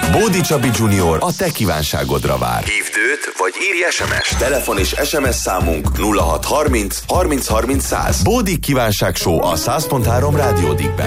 Bódi Csabi Junior a te kívánságodra vár. Hívd őt, vagy írj SMS. Telefon és SMS számunk 0630 30 30 100. Bódi kívánság show a 100.3 Rádiódikben.